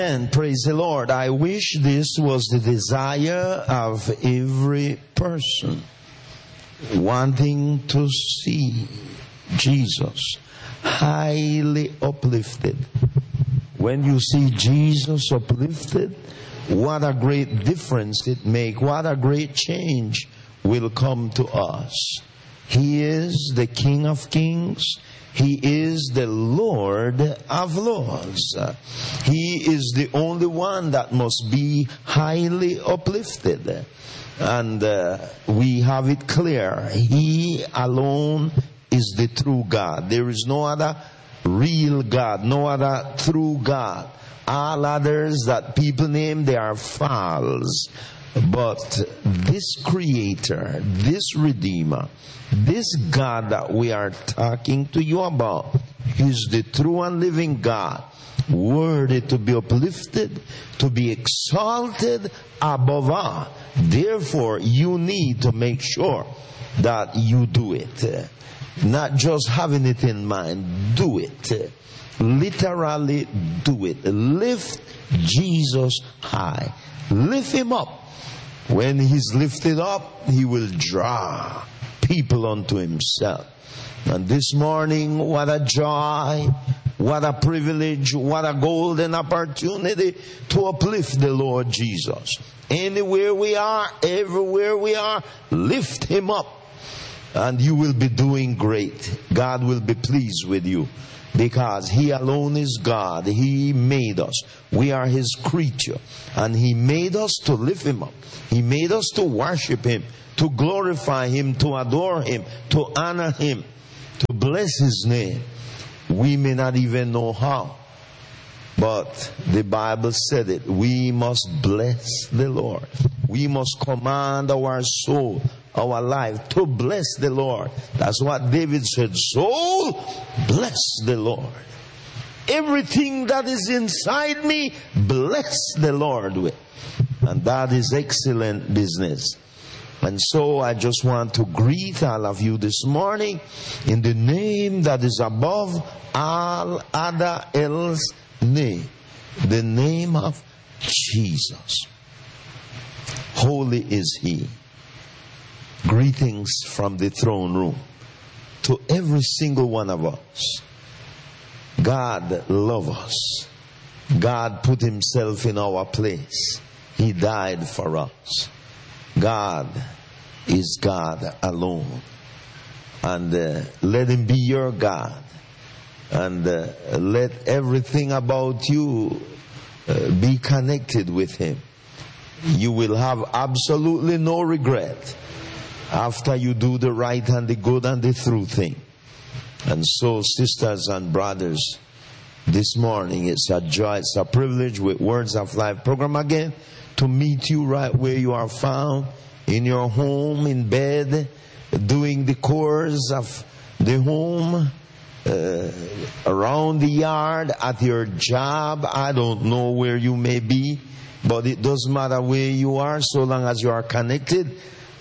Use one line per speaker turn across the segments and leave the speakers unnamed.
And praise the Lord. I wish this was the desire of every person wanting to see Jesus highly uplifted. When you see Jesus uplifted, what a great difference it makes. What a great change will come to us. He is the King of Kings. He is the Lord of Lords. He is the only one that must be highly uplifted. And we have it clear. He alone is the true God. There is no other real God, no other true God. All others that people name, they are false. But this Creator, this Redeemer, this God that we are talking to you about is the true and living God, worthy to be uplifted, to be exalted above all. Therefore, you need to make sure that you do it. Not just having it in mind, do it. Literally do it. Lift Jesus high. Lift him up. When he's lifted up, he will draw people unto himself. And this morning, what a joy, what a privilege, what a golden opportunity to uplift the Lord Jesus. Anywhere we are, everywhere we are, lift him up. And you will be doing great. God will be pleased with you. Because he alone is God. He made us. We are his creature. And he made us to lift him up. He made us to worship him, to glorify him, to adore him, to honor him, to bless his name. We may not even know how. But the Bible said it. We must bless the Lord. We must command our soul, our life, to bless the Lord. That's what David said. Soul, bless the Lord. Everything that is inside me, bless the Lord with. And that is excellent business. And so I just want to greet all of you this morning in the name that is above all other else name. The name of Jesus. Holy is he. Greetings from the throne room to every single one of us. God loves us. God put himself in our place. He died for us. God is God alone. And let him be your God. And let everything about you be connected with him. You will have absolutely no regret after you do the right and the good and the true thing. And so, sisters and brothers, this morning it's a joy, it's a privilege with Words of Life program again to meet you right where you are found, in your home, in bed, doing the chores of the home, around the yard, at your job. I don't know where you may be, but it doesn't matter where you are, so long as you are connected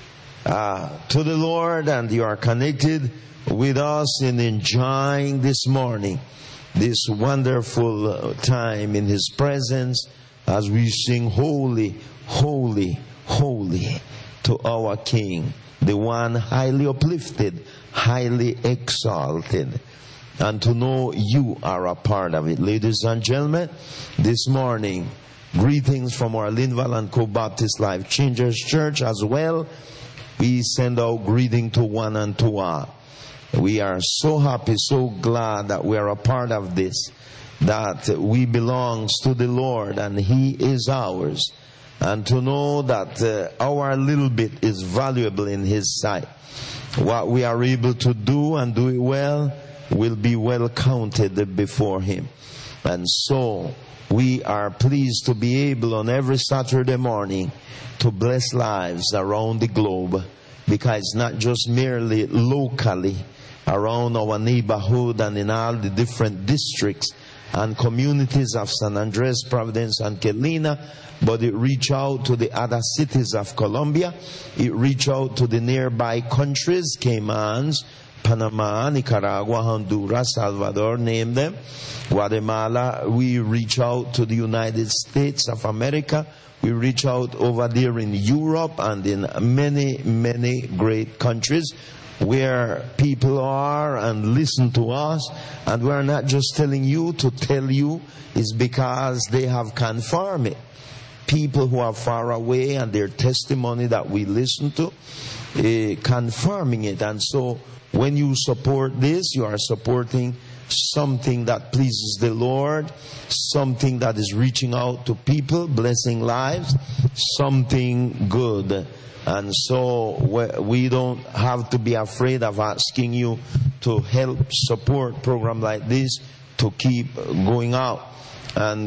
to the Lord and you are connected with us in enjoying this morning, this wonderful time in his presence as we sing holy, holy, holy to our King, the one highly uplifted, highly exalted. And to know you are a part of it. Ladies and gentlemen, this morning, greetings from our Linval and Co Baptist Life Changers Church as well. We send out greeting to one and to all. We are so happy, so glad that we are a part of this, that we belong to the Lord and he is ours. And to know that our little bit is valuable in his sight. What we are able to do and do it well will be well counted before him. And so we are pleased to be able on every Saturday morning to bless lives around the globe, because it's not just merely locally around our neighborhood and in all the different districts and communities of San Andres, Providence, and Kelowna, but it reach out to the other cities of Colombia. It reach out to the nearby countries, Caymans, Panama, Nicaragua, Honduras, Salvador, name them. Guatemala, we reach out to the United States of America. We reach out over there in Europe and in many, many great countries where people are and listen to us. And we're not just telling you to tell you, it's because they have confirmed it. People who are far away and their testimony that we listen to, confirming it. And so when you support this, you are supporting something that pleases the Lord, something that is reaching out to people, blessing lives, something good. And so we don't have to be afraid of asking you to help support program like this to keep going out and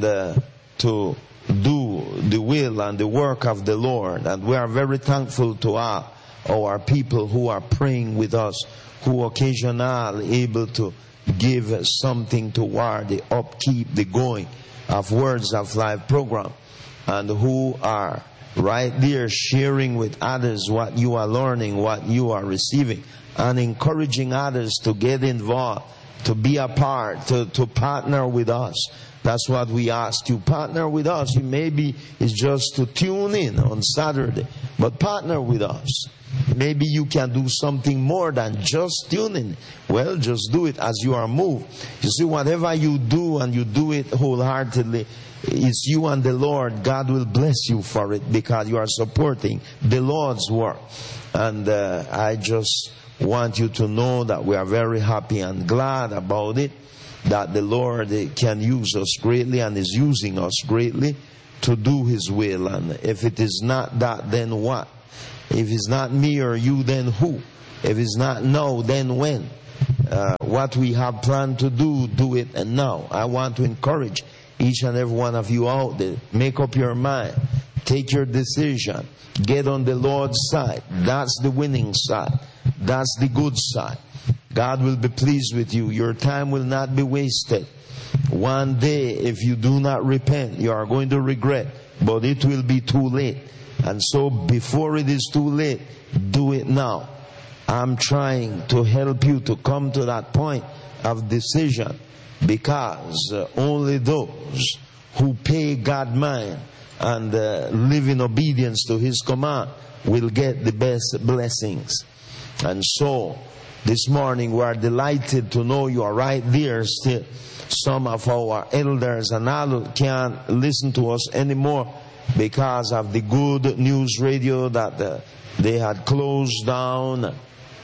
to do the will and the work of the Lord. And we are very thankful to our people who are praying with us, who occasionally are able to give something toward the upkeep, the going of Words of Life program, and who are right there sharing with others what you are learning, what you are receiving, and encouraging others to get involved, to be a part, to partner with us. That's what we ask you. Partner with us. Maybe it's just to tune in on Saturday, but partner with us. Maybe you can do something more than just tuning. Well, just do it as you are moved. You see, whatever you do and you do it wholeheartedly, it's you and the Lord. God will bless you for it because you are supporting the Lord's work. And I just want you to know that we are very happy and glad about it, that the Lord can use us greatly and is using us greatly to do His will. And if it is not that, then what? If it's not me or you, then who? If it's not now, then when? What we have planned to do, do it and now. I want to encourage each and every one of you out there. Make up your mind. Take your decision. Get on the Lord's side. That's the winning side. That's the good side. God will be pleased with you. Your time will not be wasted. One day, if you do not repent, you are going to regret. But it will be too late. And so before it is too late, do it now. I'm trying to help you to come to that point of decision, because only those who pay God mind and live in obedience to His command will get the best blessings. And so this morning we are delighted to know you are right there still. Some of our elders and all can't listen to us anymore because of the Good News Radio that they had closed down.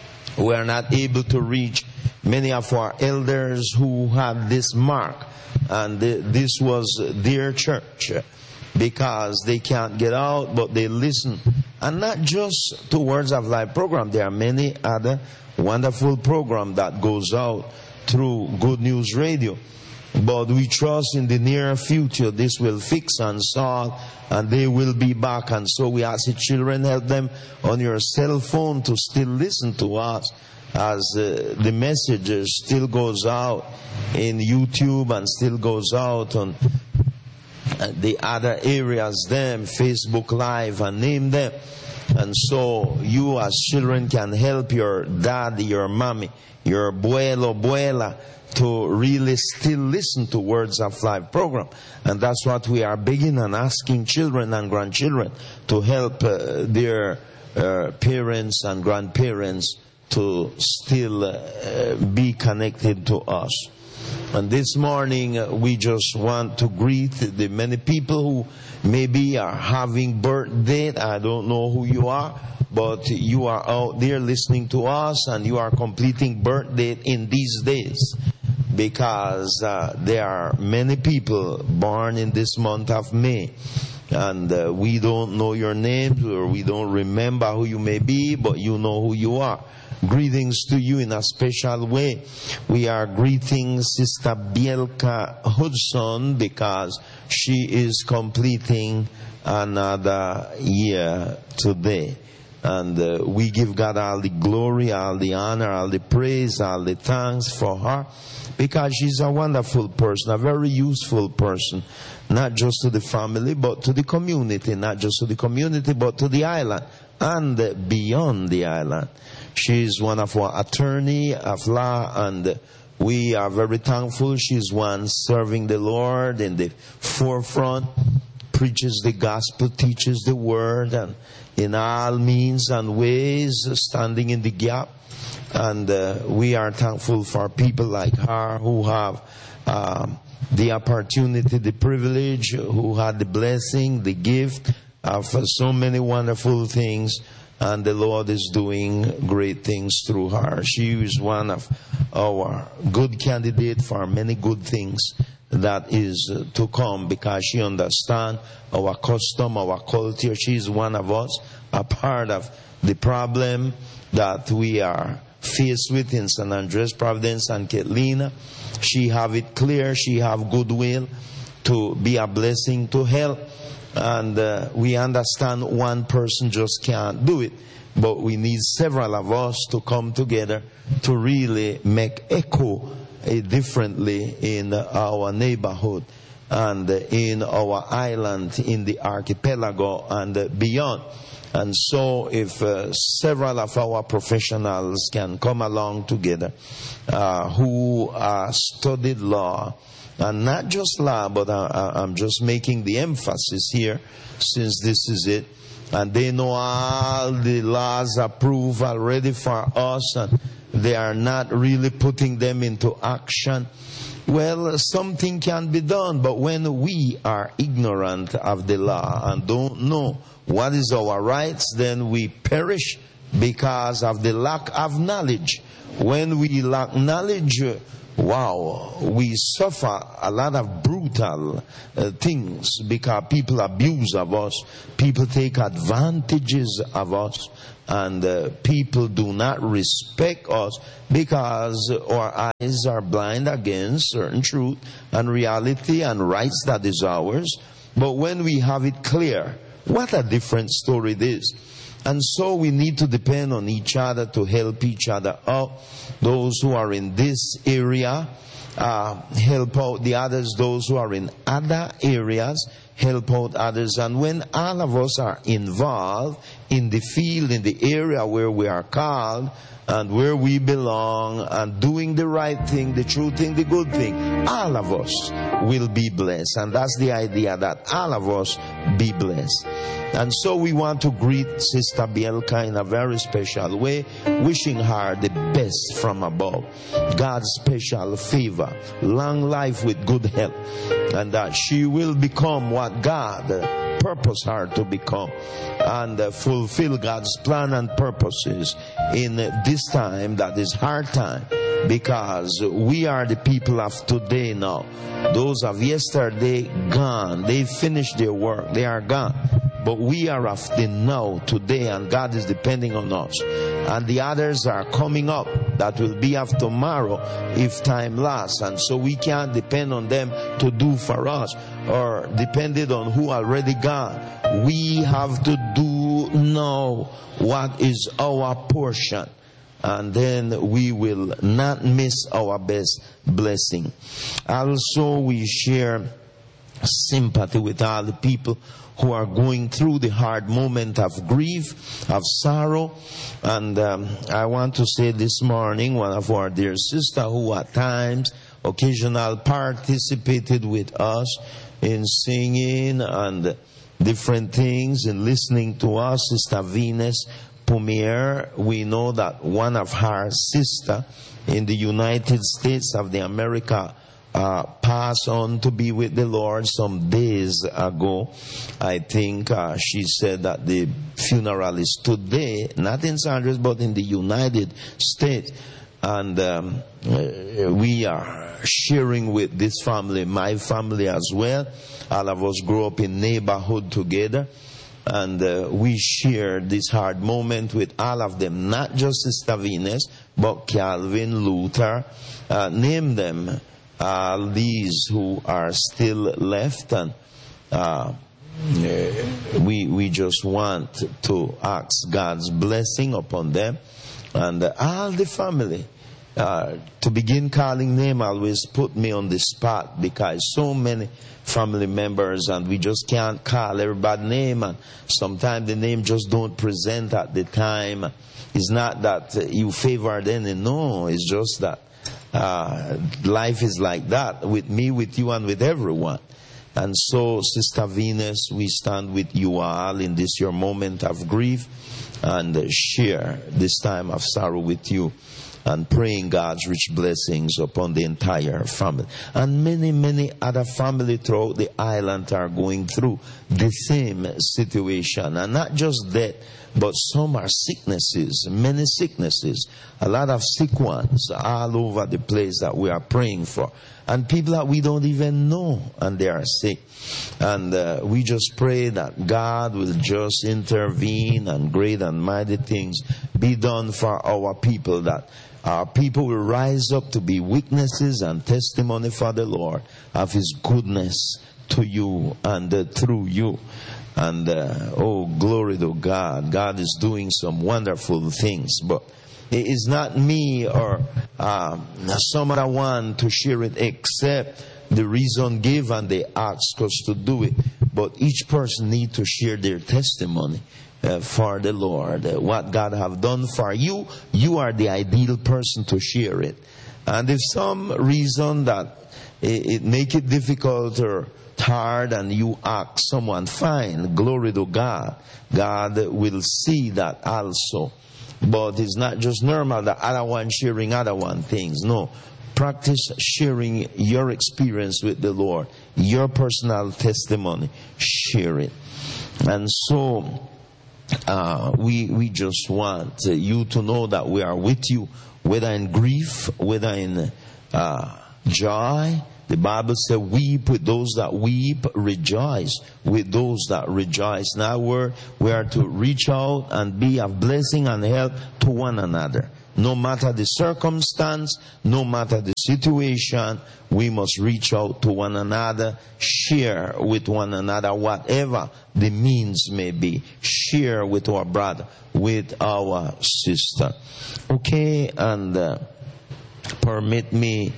We are not able to reach many of our elders who had this mark, and this was their church, because they can't get out, but they listen. And not just to Words of Life program. There are many other wonderful programs that goes out through Good News Radio. But we trust in the near future this will fix and solve, and they will be back. And so we ask the children, help them on your cell phone to still listen to us, as the message still goes out in YouTube and still goes out on the other areas, them Facebook Live and name them. And so you as children can help your daddy, your mommy, your abuelo, abuela, to really still listen to Words of Life program. And that's what we are begging and asking children and grandchildren to help their parents and grandparents to still be connected to us. And this morning we just want to greet the many people who maybe are having birthday. I don't know who you are, but you are out there listening to us and you are completing birthday in these days, because there are many people born in this month of May. And we don't know your names, or we don't remember who you may be, but you know who you are. Greetings to you in a special way. We are greeting Sister Bielka Hudson, because she is completing another year today. And we give God all the glory, all the honor, all the praise, all the thanks for her, because she's a wonderful person, a very useful person, not just to the family, but to the community, not just to the community, but to the island and beyond the island. She's one of our attorney of law, and we are very thankful. She's one serving the Lord in the forefront, preaches the gospel, teaches the word, and in all means and ways standing in the gap. And we are thankful for people like her who have the opportunity, the privilege, who had the blessing, the gift of so many wonderful things. And the Lord is doing great things through her. She is one of our good candidates for many good things that is to come, because she understands our custom, our culture. She is one of us, a part of the problem that we are faced with in San Andres, Providence, and Catalina. She have it clear. She have goodwill to be a blessing to help. And we understand one person just can't do it, but we need several of us to come together to really make echo differently in our neighborhood and in our island, in the archipelago and beyond. And so if several of our professionals can come along together who studied law, and not just law, but I'm just making the emphasis here, since this is it. And they know all the laws approved already for us, and they are not really putting them into action. Well, something can be done, but when we are ignorant of the law and don't know what is our rights, then we perish because of the lack of knowledge. When we lack knowledge, wow, we suffer a lot of brutal things, because people abuse of us, people take advantages of us, and people do not respect us because our eyes are blind against certain truth and reality and rights that is ours. But when we have it clear, what a different story it is. And so we need to depend on each other to help each other out. Those who are in this area, help out the others. Those who are in other areas, help out others. And when all of us are involved in the field, in the area where we are called and where we belong, and doing the right thing, the true thing, the good thing, all of us will be blessed. And that's the idea, that all of us be blessed. And so we want to greet Sister Bielka in a very special way, wishing her the best from above, God's special favor, long life with good health, and that she will become what God purpose her to become, and fulfill God's plan and purposes in this time that is hard time, because we are the people of today now. Those of yesterday, gone. They finished their work. They are gone. But we are of the now, today, and God is depending on us. And the others are coming up that will be of tomorrow if time lasts. And so we can't depend on them to do for us, or depended on who already gone. We have to do now what is our portion, and then we will not miss our best blessing. Also, we share sympathy with all the people who are going through the hard moment of grief, of sorrow. And I want to say this morning, one of our dear sisters who at times, occasional participated with us in singing and different things and listening to us, Sister Venus Pumier. We know that one of her sisters in the United States of the America passed on to be with the Lord some days ago. I think she said that the funeral is today, not in San Andres, but in the United States. And we are sharing with this family, my family as well. All of us grew up in neighborhood together. And we share this hard moment with all of them, not just Sister Venus, but Calvin, Luther, name them. These who are still left, and we just want to ask God's blessing upon them and all the family to begin calling name always put me on the spot, because so many family members and we just can't call everybody's name, and sometimes the name just don't present at the time. It's not that you favored any, no, it's just that life is like that with me, with you, and with everyone. And so, Sister Venus, we stand with you all in this your moment of grief and share this time of sorrow with you, and praying God's rich blessings upon the entire family. And many, many other families throughout the island are going through the same situation. And not just that, but some are sicknesses, many sicknesses, a lot of sick ones all over the place that we are praying for. And people that we don't even know, and they are sick. And we just pray that God will just intervene and great and mighty things be done for our people, that our people will rise up to be witnesses and testimony for the Lord of His goodness to you and through you. And oh, glory to God. God is doing some wonderful things. But it is not me or some other one to share it, except the reason given they ask us to do it. But each person need to share their testimony for the Lord. What God have done for you, you are the ideal person to share it. And if some reason that it make it difficult or hard and you ask someone, fine, glory to God. God will see that also. But it's not just normal that other one sharing other one things. No. Practice sharing your experience with the Lord, your personal testimony. Share it. And so we just want you to know that we are with you, whether in grief, whether in joy. The Bible says, weep with those that weep, rejoice with those that rejoice. Now we are to reach out and be of blessing and help to one another. No matter the circumstance, no matter the situation, we must reach out to one another, share with one another, whatever the means may be. Share with our brother, with our sister. Okay, and permit me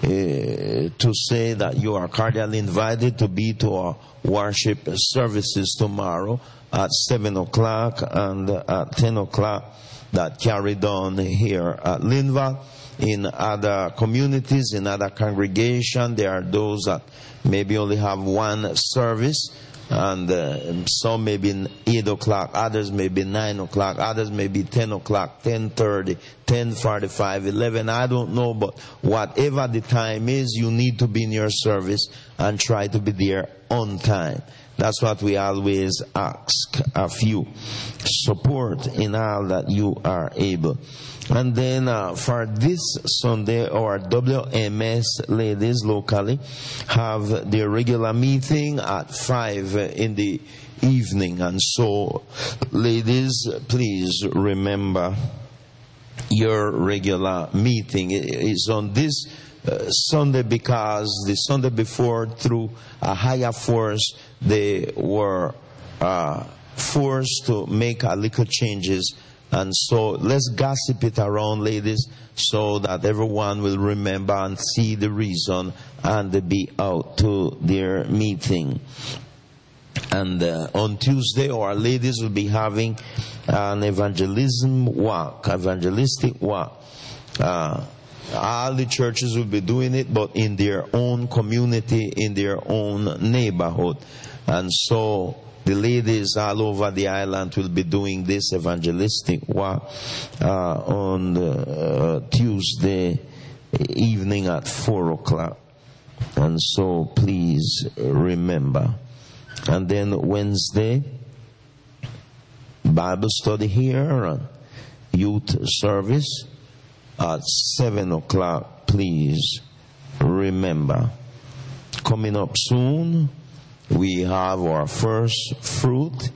to say that you are cordially invited to be to our worship services tomorrow at 7 o'clock and at 10 o'clock, that carried on here at Linva. In other communities, in other congregations, there are those that maybe only have one service, and some may be 8 o'clock, others may be 9 o'clock, others may be 10 o'clock, 10:30, 10:45, 11, I don't know, but whatever the time is, you need to be in your service and try to be there on time. That's what we always ask of you. Support in all that you are able. And then for this Sunday, our WMS ladies locally have their regular meeting at 5 in the evening. And so, ladies, please remember your regular meeting is on this Sunday, because the Sunday before, through a higher force, they were forced to make a little changes. And so let's gossip it around, ladies, so that everyone will remember and see the reason and be out to their meeting. And on Tuesday, our ladies will be having an evangelistic walk. All the churches will be doing it, but in their own community, in their own neighborhood. And so the ladies all over the island will be doing this evangelistic walk on Tuesday evening at 4 o'clock. And so please remember. And then Wednesday, Bible study here and youth service at 7 o'clock. Please remember. Coming up soon, we have our first fruit.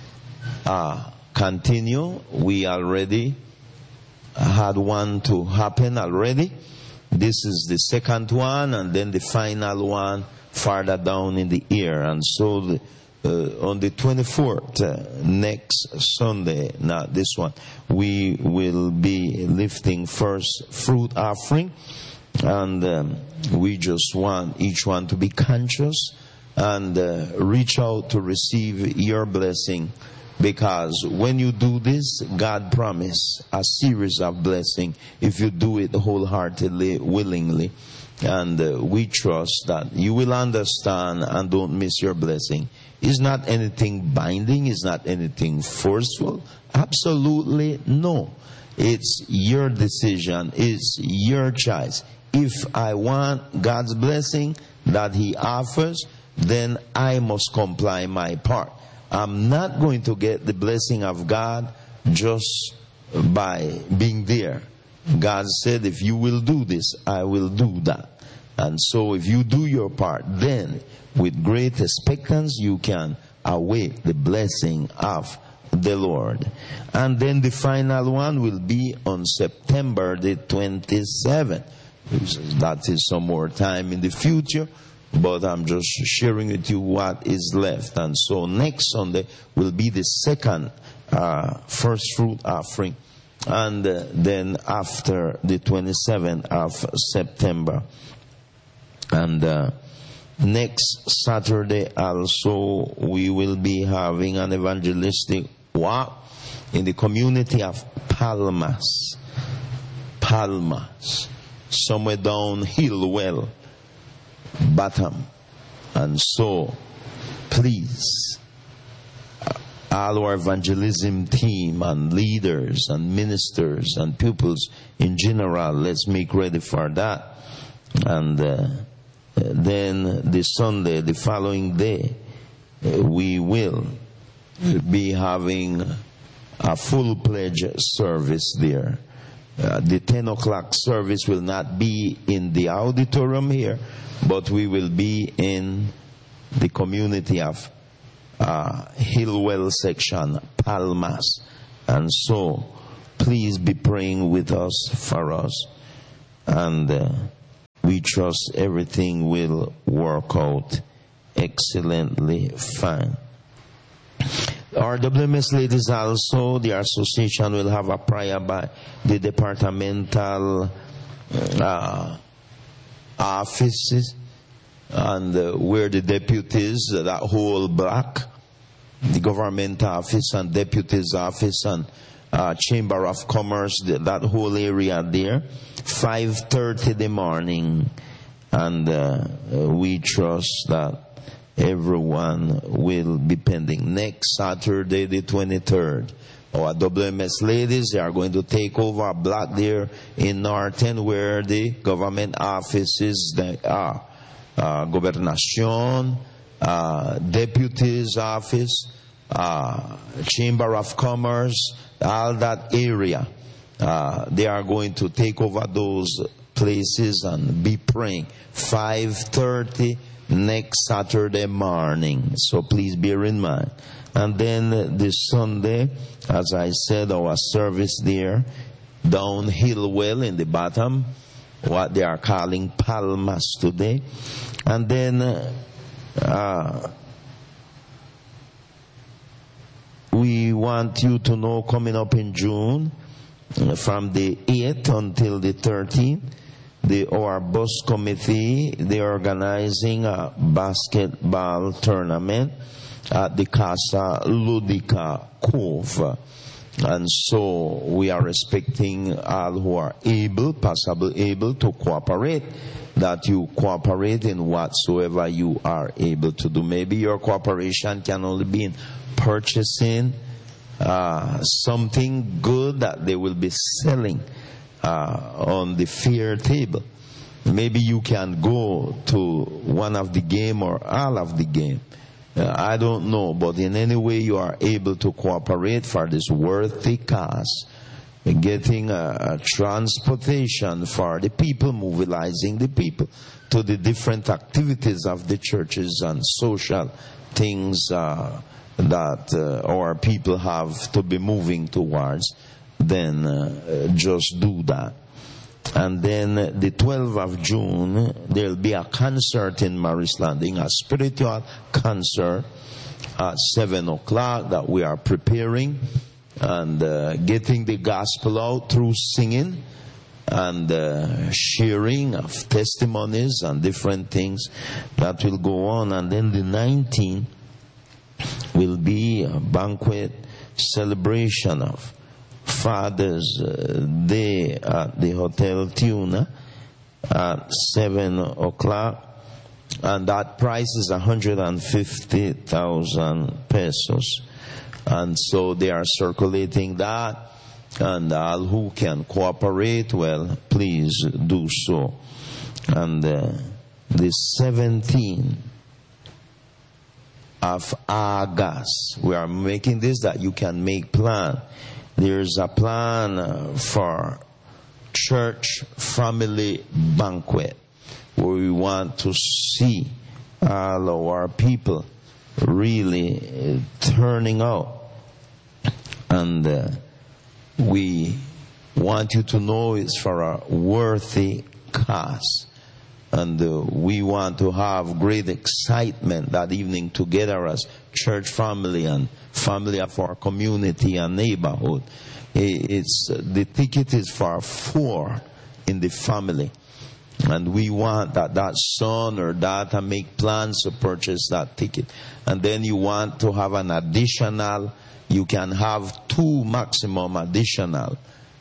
Continue. We already had one to happen already. This is the second one, and then the final one farther down in the year. And so on the 24th, next Sunday, not this one, we will be lifting first fruit offering. And we just want each one to be conscious and reach out to receive your blessing. Because when you do this, God promised a series of blessing if you do it wholeheartedly, willingly. And we trust that you will understand and don't miss your blessing. It's not anything binding. It's not anything forceful. Absolutely no. It's your decision. It's your choice. If I want God's blessing that He offers, then I must comply my part. I'm not going to get the blessing of God just by being there. God said, if you will do this, I will do that. And so if you do your part, then with great expectance you can await the blessing of the Lord. And then the final one will be on September the 27th. That is some more time in the future, but I'm just sharing with you what is left. And so next Sunday will be the second first fruit offering, and then after the 27th of September. And next Saturday also we will be having an evangelistic walk in the community of Palmas, somewhere down Hillwell bottom. And so please, all our evangelism team and leaders and ministers and pupils in general, let's make ready for that. And then the Sunday, the following day, we will be having a full-pledged service there. The 10 o'clock service will not be in the auditorium here, but we will be in the community of Hillwell section, Palmas. And so, please be praying with us, for us. And we trust everything will work out excellently fine. Our WMS ladies also, the association will have a prayer by the departmental offices, and where the deputies, that whole block, the government office and deputies office and Chamber of Commerce, that whole area there, 5:30 in the morning. And we trust that everyone will be pending. Next Saturday, the 23rd, our WMS ladies, they are going to take over a block there in Norton where the government offices are. Gobernación, Deputy's office, Chamber of Commerce, all that area. They are going to take over those places and be praying. 5:30 next Saturday morning. So please bear in mind. And then this Sunday, as I said, our service there, down Hillwell in the bottom, what they are calling Palmas today. And then we want you to know, coming up in June, from the 8th until the 13th, our bus committee, they are organizing a basketball tournament at the Casa Ludica Cove. And so we are expecting all who are possibly able to cooperate, that you cooperate in whatsoever you are able to do. Maybe your cooperation can only be in purchasing something good that they will be selling on the fair table. Maybe you can go to one of the game or all of the game. I don't know, but in any way you are able to cooperate for this worthy cause, getting a transportation for the people, mobilizing the people to the different activities of the churches and social things that our people have to be moving towards, then just do that. And then the 12th of June, there will be a concert in Morris Landing, a spiritual concert at 7 o'clock that we are preparing and getting the gospel out through singing and sharing of testimonies and different things that will go on. And then the 19th will be a banquet celebration of Father's Day at the Hotel Tuna at 7 o'clock. And that price is 150,000 pesos. And so they are circulating that. And all who can cooperate, well, please do so. And the 17th of August, we are making this that you can make plan. There's a plan for church family banquet where we want to see all of our people really turning out. And we want you to know it's for a worthy cause. And we want to have great excitement that evening together as church family and family of our community and neighborhood. The ticket is for 4 in the family. And we want that son or daughter make plans to purchase that ticket. And then you want to have an additional, you can have 2 maximum additional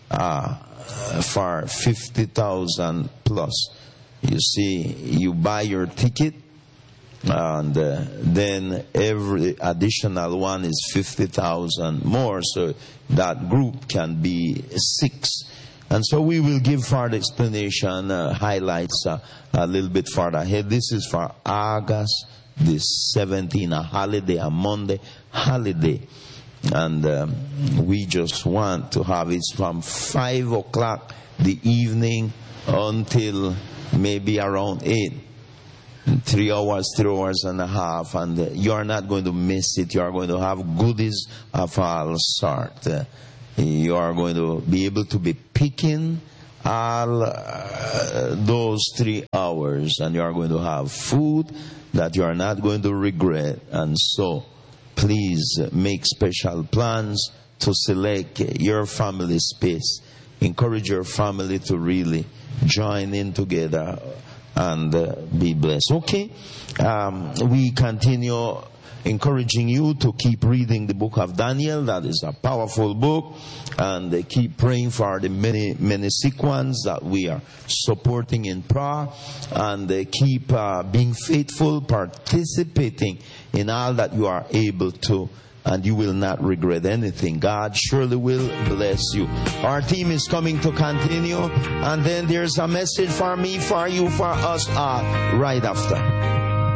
for 50,000 plus. You see, you buy your ticket and then every additional one is 50,000 more. So that group can be 6. And so we will give further explanation, highlights a little bit further ahead. This is for August the 17th, a holiday, a Monday holiday. And we just want to have it from 5 o'clock the evening until maybe around 8. 3 hours, 3 hours and a half. And you are not going to miss it. You are going to have goodies of all sorts. You are going to be able to be picking all those 3 hours, and you are going to have food that you are not going to regret. And so please make special plans to select your family space. Encourage your family to really join in together and be blessed. Okay, we continue encouraging you to keep reading the book of Daniel. That is a powerful book. And keep praying for the many sequences that we are supporting in prayer. And keep being faithful, participating in all that you are able to. And you will not regret anything. God surely will bless you. Our team is coming to continue. And then there's a message for me, for you, for us right after.